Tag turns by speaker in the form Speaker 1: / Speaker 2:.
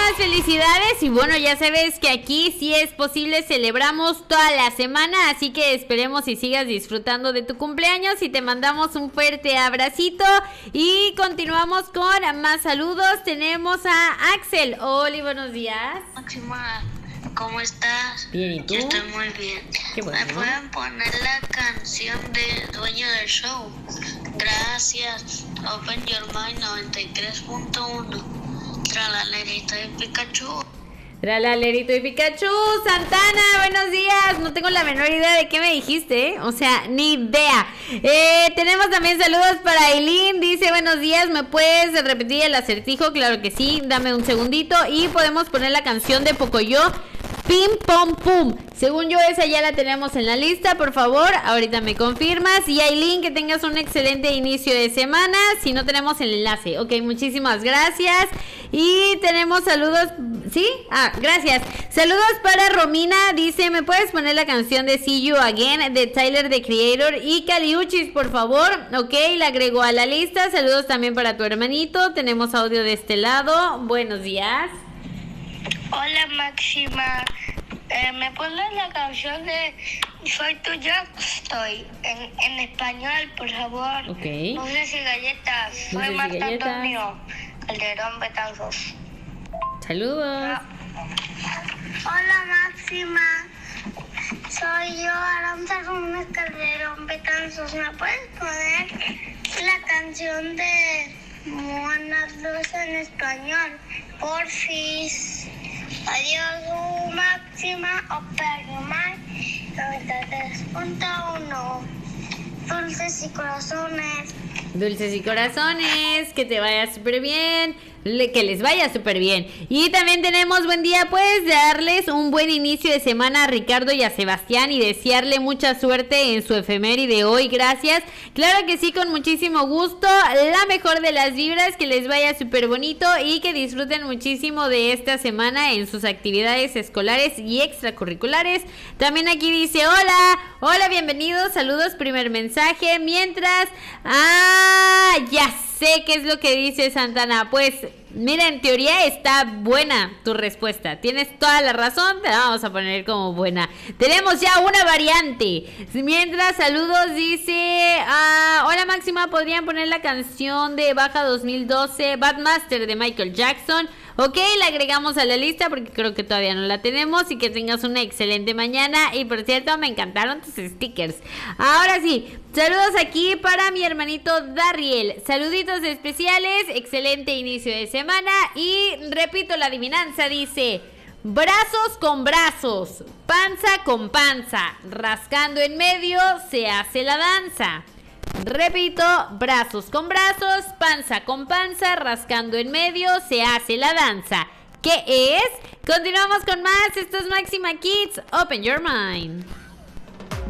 Speaker 1: muchísimas felicidades. Y bueno, ya sabes que aquí si es posible celebramos toda la semana, así que esperemos y sigas disfrutando de tu cumpleaños y te mandamos un fuerte abracito. Y continuamos con más saludos. Tenemos a Axel. Hola, buenos días.
Speaker 2: Máxima, ¿cómo estás?
Speaker 1: Bien, ¿y tú?
Speaker 2: Yo estoy muy bien.
Speaker 1: Qué bueno.
Speaker 2: ¿Me pueden poner la canción de Dueño del Show? Gracias. Open Your Mind 93.1. Tralalerito y Pikachu.
Speaker 1: Tralalerito y Pikachu. Santana, buenos días. No tengo la menor idea de qué me dijiste, ¿eh? O sea, ni idea. Tenemos también saludos para Aileen. Dice, buenos días, ¿me puedes repetir el acertijo? Claro que sí, dame un segundito. Y podemos poner la canción de Pocoyo, Pim Pom Pum. Según yo esa ya la tenemos en la lista, por favor, ahorita me confirmas. Y Aileen, que tengas un excelente inicio de semana. Si no tenemos el enlace, ok, muchísimas gracias. Y tenemos saludos, ¿sí? Gracias. Saludos para Romina, dice, ¿me puedes poner la canción de See You Again de Tyler, the Creator y Caliuchis, por favor? Ok, la agrego a la lista. Saludos también para tu hermanito. Tenemos audio de este lado. Buenos días.
Speaker 2: Hola, Máxima. ¿Me pones la canción de Soy tuya? Estoy en español, por favor.
Speaker 1: Ok.
Speaker 2: Dulces y galletas. Soy Marta Antonio Calderón Betanzos.
Speaker 1: Saludos.
Speaker 2: Hola, Máxima. Soy yo, Aranza Gómez Calderón Betanzos. ¿Me puedes poner la canción de Moana 2 en español? Porfis. Adiós, Máxima. Open Your Mind 93.1. Dulces y corazones.
Speaker 1: Dulces y corazones, que te vaya súper bien, que les vaya súper bien. Y también tenemos buen día, pues darles un buen inicio de semana a Ricardo y a Sebastián y desearle mucha suerte en su efeméride hoy, gracias. Claro que sí, con muchísimo gusto, la mejor de las vibras, que les vaya súper bonito y que disfruten muchísimo de esta semana en sus actividades escolares y extracurriculares. También aquí dice, hola, bienvenidos, saludos, primer mensaje, mientras... ya sé qué es lo que dice Santana. Pues mira, en teoría está buena tu respuesta. Tienes toda la razón, te la vamos a poner como buena. Tenemos ya una variante. Mientras, saludos, dice, hola Máxima, ¿podrían poner la canción de Baja 2012 Badmaster de Michael Jackson? Ok, la agregamos a la lista porque creo que todavía no la tenemos. Y que tengas una excelente mañana. Y por cierto, me encantaron tus stickers. Ahora sí, saludos aquí para mi hermanito Darriel. Saluditos especiales, excelente inicio de semana. Y repito la adivinanza, dice: brazos con brazos, panza con panza, rascando en medio se hace la danza. Repito, brazos con brazos, panza con panza, rascando en medio se hace la danza. ¿Qué es? Continuamos con más. Esto es Máxima Kids. Open Your Mind.